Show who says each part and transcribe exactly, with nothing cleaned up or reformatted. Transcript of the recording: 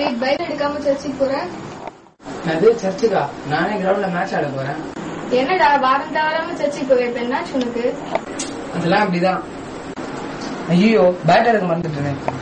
Speaker 1: David bike எடுக்காம சர்ச்சுக்கு போறேன்.
Speaker 2: அது சர்ச்சுக்கா? நானே கிரவுண்ட்ல மேட்ச் ஆட போறேன்.
Speaker 1: என்னடா வாரம் தவறாம சர்ச்சுக்கு போய் இப்ப என்னாச்சு உனக்கு?
Speaker 2: அதெல்லாம் அப்படிதான். ஐயோ பேட் எடுக்க மறந்துட்டேன்.